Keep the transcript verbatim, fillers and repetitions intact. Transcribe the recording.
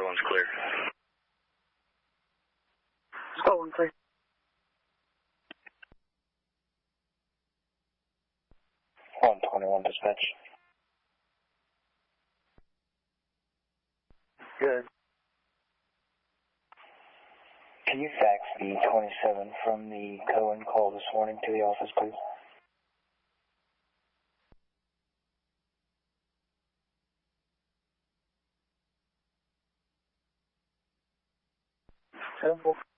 Squad one's clear. Squad one clear. one twenty-one dispatch. Good. Can you fax the twenty-seven from the Cohen call this morning to the office, please? seven four.